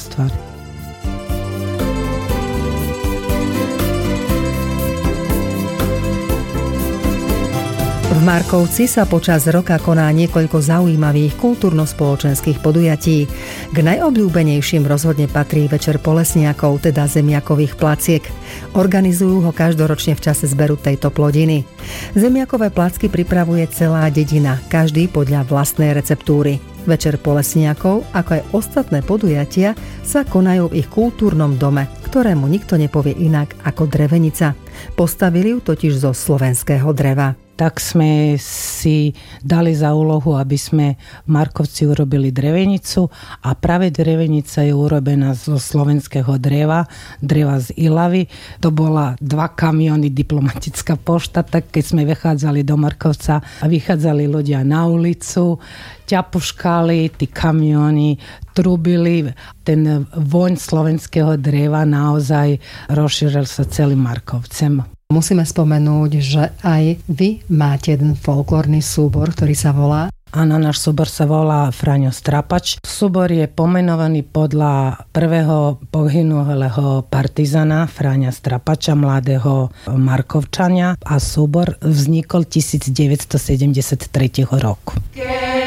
hospodárstva. V Markovci sa počas roka koná niekoľko zaujímavých kultúrno-spoločenských podujatí. K najobľúbenejším rozhodne patrí Večer polesniakov, teda zemiakových placiek. Organizujú ho každoročne v čase zberu tejto plodiny. Zemiakové placky pripravuje celá dedina, každý podľa vlastnej receptúry. Večer polesniakov, ako aj ostatné podujatia, sa konajú v ich kultúrnom dome, ktorému nikto nepovie inak ako drevenica. Postavili ju totiž zo slovenského dreva. Tak sme si dali za úlohu, aby sme v Markovci urobili drevenicu a práve drevenica je urobená zo slovenského dreva z Ilavy. To bola 2 kamiony diplomatická pošta, tak keď sme vychádzali do Markovca a vychádzali ľudia na ulicu, ťapuškali, tí kamiony trubili, ten voň slovenského dreva naozaj rozšíril sa celým Markovcem. Musíme spomenúť, že aj vy máte jeden folklórny súbor, ktorý sa volá... Áno, náš súbor sa volá Fraňo Strapač. Súbor je pomenovaný podľa prvého pohynulého partizana Fráňa Strapača, mladého Markovčania, a súbor vznikol 1973 roku.